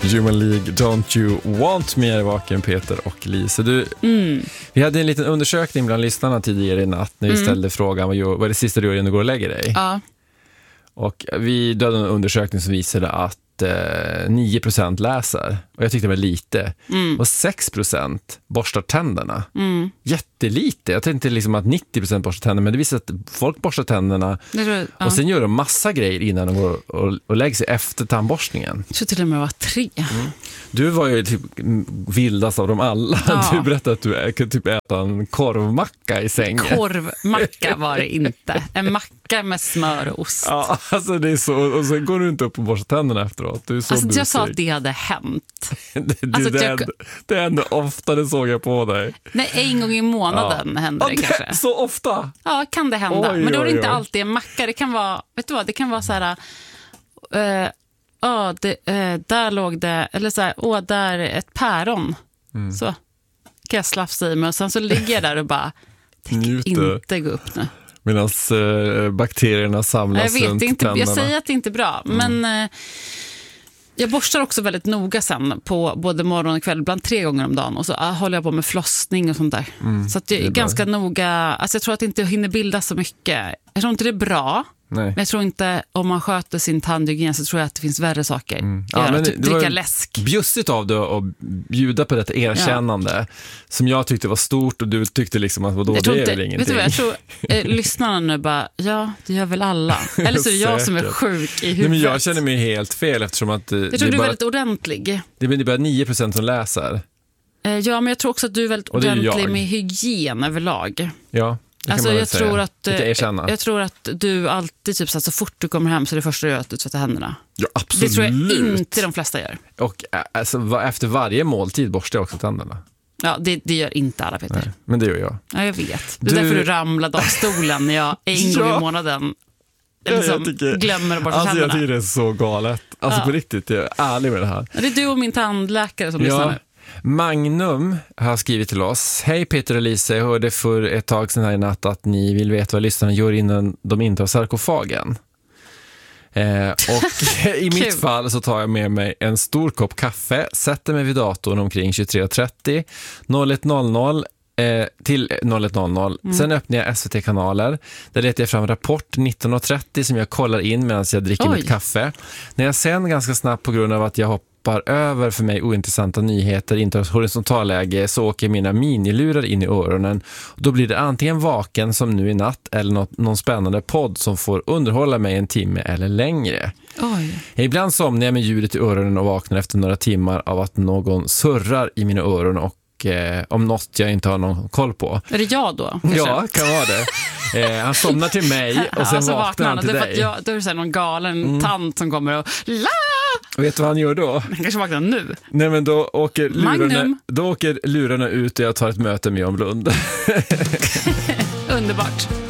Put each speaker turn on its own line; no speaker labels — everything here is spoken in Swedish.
Human League, Don't You Want Me är vaken, Peter och Lise. Vi hade en liten undersökning bland lyssnarna tidigare i natt när vi ställde frågan vad är det sista du gör innan du går och lägger dig?
Ja.
Och vi dödade en undersökning som visade att 9% läser. Och jag tyckte det var lite. Och 6% borstar tänderna. Jättelite. Jag tänkte liksom att 90% borstar tänderna. Men det visar att folk borstar tänderna. Och sen gör de massa grejer innan de går och lägger sig efter tandborstningen.
Jag tror till och med var 3.
Du var ju typ vildast av dem alla.
Ja.
Du berättade att du kunde typ äta en korvmacka i sängen.
Korvmacka var det inte. En macka med smör och ost.
Ja, alltså det är så. Och sen går du inte upp och borstar tänderna efteråt. Du är så
Alltså
busig.
jag sa att det hade hänt.
Det hände ofta, det såg jag på dig.
Nej, en gång i månaden händer det kanske.
Så ofta?
Ja, kan det hända.
Oj,
men då är det
oj,
inte
oj.
alltid en macka. Det kan vara, vet du vad, det kan vara så här... där låg det, eller så här, där är ett päron. Så kan jag slafsa i mig och sen så ligger jag där och bara inte gå upp nu.
Medan bakterierna samlas
Jag
runt
vet inte,
tänderna.
jag säger att det inte är bra, men jag borstar också väldigt noga sen på både morgon och kväll, ibland 3 gånger om dagen, och så håller jag på med flossning och sånt där. Så att jag är ganska noga, alltså jag tror att det inte hinner bilda så mycket. Jag tror inte det är bra.
Nej.
Men jag tror inte, om man sköter sin tandhygien så tror jag att det finns värre saker. Typ dricka läsk.
Bjussigt av dig att bjuda på detta erkännande som jag tyckte var stort och du tyckte liksom att vadå, det är väl ingenting.
Vet du vad, jag tror lyssnarna nu bara, ja, det gör väl alla. Eller så är det jag som är sjuk i huvudet.
Nej, men jag känner mig helt fel eftersom att
jag tror du är väldigt ordentlig.
Det är bara 9% som läser.
Ja, men jag tror också att du är väldigt ordentlig med hygien överlag.
Ja.
Alltså jag tror att du alltid typ så fort du kommer hem så är det första du gör att du tvättar händerna.
Ja, absolut.
Det tror jag inte de flesta gör.
Och alltså, efter varje måltid borstar jag också tänderna.
Ja, det gör inte alla, Peter.
Nej, men det gör jag.
Ja, jag vet. Det är därför du ramlade av stolen när jag en gång i månaden glömmer att borsta tänderna.
Jag tycker det är så galet. Alltså på riktigt, jag är ärlig med det här.
Det är du och min tandläkare som lyssnar nu.
Magnum har skrivit till oss: hej Peter och Lisa, jag hörde för ett tag sedan här i natt att ni vill veta vad lyssnarna gör innan de intar sarkofagen. Och i mitt fall så tar jag med mig en stor kopp kaffe, sätter mig vid datorn omkring 23.30 01.00 till 01.00. Sen öppnar jag SVT-kanaler. Där letar jag fram Rapport 19.30 som jag kollar in medan jag dricker mitt kaffe. När jag sen ganska snabbt på grund av att jag hoppar över för mig ointressanta nyheter, inte har horisontalläge, så åker mina minilurar in i öronen. Då blir det antingen vaken som nu i natt eller någon spännande podd som får underhålla mig en timme eller längre. Ibland somnar jag med ljudet i öronen och vaknar efter några timmar av att någon surrar i mina öron och om något jag inte har någon koll på.
Är det jag då? Kanske?
Ja, kan vara det. Han somnar till mig och sen vaknar han till dig.
Då är det så här någon galen tant som kommer och
vet du vad han gör då?
Han kanske vaknar nu.
Nej, men då åker lurarna ut och jag tar ett möte med Jan Blund.
Underbart.